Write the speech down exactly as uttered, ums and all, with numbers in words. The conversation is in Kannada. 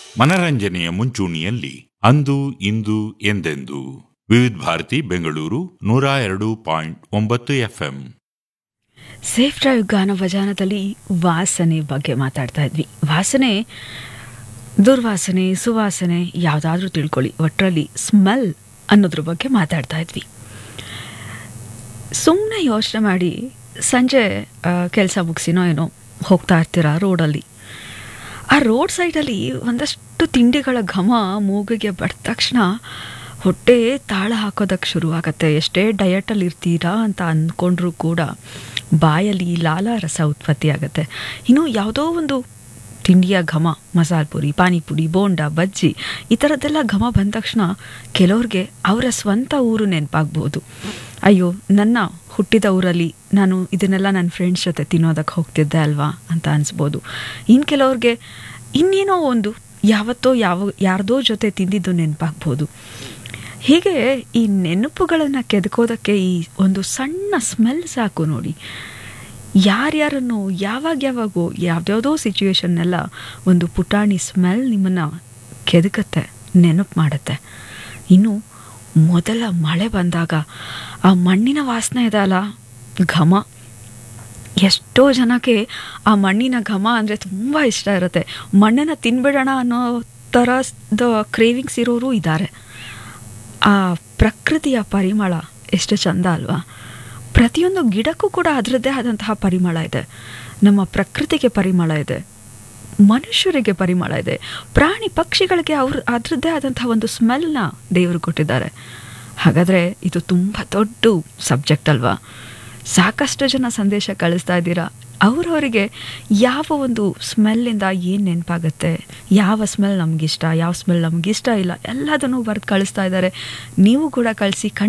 ಮನರಂಜನೆಯ ಮುಂಚೂಣಿಯಲ್ಲಿ ಅಂದು ಇಂದು ಎಂದೆಂದು ವಿವಿಧ ಭಾರತಿ ಬೆಂಗಳೂರು ನೂರ ಎರಡು ಪಾಯಿಂಟ್ ಒಂಬತ್ತು ಎಫ್ಎಂ. ಸೇಫ್ ಡ್ರೈವ್ ಗಾನ ಭಜಾನದಲ್ಲಿ ವಾಸನೆ ಬಗ್ಗೆ ಮಾತಾಡ್ತಾ ಇದ್ವಿ. ವಾಸನೆ, ದುರ್ವಾಸನೆ, ಸುವಾಸನೆ ಯಾವುದಾದ್ರೂ ತಿಳ್ಕೊಳ್ಳಿ, ಒಟ್ಟರಲ್ಲಿ ಸ್ಮೆಲ್ ಅನ್ನೋದ್ರ ಬಗ್ಗೆ ಮಾತಾಡ್ತಾ ಇದ್ವಿ. ಸುಮ್ಮನೆ ಯೋಚನೆ ಮಾಡಿ, ಸಂಜೆ ಕೆಲಸ ಮುಗಿಸಿನೋ ಏನೋ ಹೋಗ್ತಾ ಇರ್ತೀರಾ ರೋಡಲ್ಲಿ. ಆ ರೋಡ್ ಸೈಡಲ್ಲಿ ಒಂದಷ್ಟು ತಿಂಡಿಗಳ ಘಮ ಮೂಗಿಗೆ ಬಡ್ದ ತಕ್ಷಣ ಹೊಟ್ಟೆ ತಾಳ ಹಾಕೋದಕ್ಕೆ ಶುರುವಾಗತ್ತೆ. ಎಷ್ಟೇ ಡಯಟಲ್ಲಿ ಇರ್ತೀರಾ ಅಂತ ಅಂದ್ಕೊಂಡ್ರೂ ಕೂಡ ಬಾಯಲ್ಲಿ ಲಾಲಾರಸ ಉತ್ಪತ್ತಿ ಆಗುತ್ತೆ. ಇನ್ನು ಯಾವುದೋ ಒಂದು ತಿಂಡಿಯ ಘಮ, ಮಸಾಲೆ ಪುರಿ, ಪಾನಿಪುರಿ, ಬೋಂಡ, ಬಜ್ಜಿ ಈ ಥರದ್ದೆಲ್ಲ ಘಮ ಬಂದ ತಕ್ಷಣ ಕೆಲವ್ರಿಗೆ ಅವರ ಸ್ವಂತ ಊರು ನೆನಪಾಗ್ಬೋದು. ಅಯ್ಯೋ, ನನ್ನ ಹುಟ್ಟಿದ ಊರಲ್ಲಿ ನಾನು ಇದನ್ನೆಲ್ಲ ನನ್ನ ಫ್ರೆಂಡ್ಸ್ ಜೊತೆ ತಿನ್ನೋದಕ್ಕೆ ಹೋಗ್ತಿದ್ದೆ ಅಲ್ವಾ ಅಂತ ಅನಿಸ್ಬೋದು. ಇನ್ನು ಕೆಲವ್ರಿಗೆ ಇನ್ನೇನೋ ಒಂದು ಯಾವತ್ತೋ ಯಾವ ಯಾರ್ದೋ ಜೊತೆ ತಿಂದಿದ್ದು ನೆನಪಾಗ್ಬೋದು. ಹೀಗೆ ಈ ನೆನಪುಗಳನ್ನು ಕೆದಕೋದಕ್ಕೆ ಈ ಒಂದು ಸಣ್ಣ ಸ್ಮೆಲ್ ಸಾಕು ನೋಡಿ. ಯಾರ್ಯಾರನ್ನು ಯಾವಾಗ ಯಾವಾಗೋ ಯಾವ್ದ್ಯಾವುದೋ ಸಿಚುವೇಶನ್ನೆಲ್ಲ ಒಂದು ಪುಟಾಣಿ ಸ್ಮೆಲ್ ನಿಮ್ಮನ್ನು ಕೆದಕತ್ತೆ, ನೆನಪು ಮಾಡುತ್ತೆ. ಇನ್ನು ಮೊದಲ ಮಳೆ ಬಂದಾಗ ಆ ಮಣ್ಣಿನ ವಾಸನೆ ಇದೆ ಅಲ್ಲ, ಘಮ. ಎಷ್ಟೋ ಜನಕ್ಕೆ ಆ ಮಣ್ಣಿನ ಘಮ ಅಂದರೆ ತುಂಬ ಇಷ್ಟ ಇರುತ್ತೆ. ಮಣ್ಣನ್ನು ತಿನ್ಬಿಡೋಣ ಅನ್ನೋ ಥರದ ಕ್ರೇವಿಂಗ್ಸ್ ಇರೋರು ಇದ್ದಾರೆ. ಆ ಪ್ರಕೃತಿಯ ಪರಿಮಳ ಎಷ್ಟು ಚಂದ ಅಲ್ವಾ. ಪ್ರತಿಯೊಂದು ಗಿಡಕ್ಕೂ ಕೂಡ ಅದರದ್ದೇ ಆದಂತಹ ಪರಿಮಳ ಇದೆ. ನಮ್ಮ ಪ್ರಕೃತಿಗೆ ಪರಿಮಳ ಇದೆ, ಮನುಷ್ಯರಿಗೆ ಪರಿಮಳ ಇದೆ, ಪ್ರಾಣಿ ಪಕ್ಷಿಗಳಿಗೆ ಅವ್ರ ಅದರದ್ದೇ ಆದಂತಹ ಒಂದು ಸ್ಮೆಲ್ನ ದೇವರು ಕೊಟ್ಟಿದ್ದಾರೆ. ಹಾಗಾದರೆ ಇದು ತುಂಬ ದೊಡ್ಡ ಸಬ್ಜೆಕ್ಟ್ ಅಲ್ವಾ. ಸಾಕಷ್ಟು ಜನ ಸಂದೇಶ ಕಳಿಸ್ತಾ ಇದ್ದೀರಾ. ಅವರವರಿಗೆ ಯಾವ ಒಂದು ಸ್ಮೆಲ್ಲಿಂದ ಏನು ನೆನಪಾಗುತ್ತೆ, ಯಾವ ಸ್ಮೆಲ್ ನಮಗಿಷ್ಟ, ಯಾವ ಸ್ಮೆಲ್ ನಮಗಿಷ್ಟ ಇಲ್ಲ, ಎಲ್ಲದನ್ನು ಬರೆದು ಕಳಿಸ್ತಾ ಇದ್ದಾರೆ. ನೀವು ಕೂಡ ಕಳಿಸಿ.